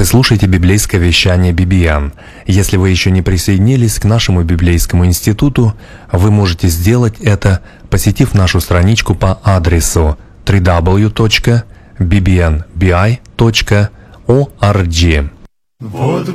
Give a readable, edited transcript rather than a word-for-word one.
Вы слушаете библейское вещание BBN. Если вы еще не присоединились к нашему библейскому институту, вы можете сделать это, посетив нашу страничку по адресу www.bbnbi.org.